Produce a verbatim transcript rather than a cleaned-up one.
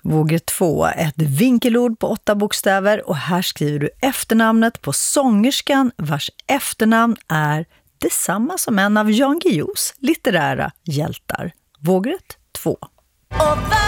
Vågor två, ett vinkelord på åtta bokstäver och här skriver du efternamnet på sångerskan vars efternamn är detsamma som en av Jan Guillous litterära hjältar. Vågor två.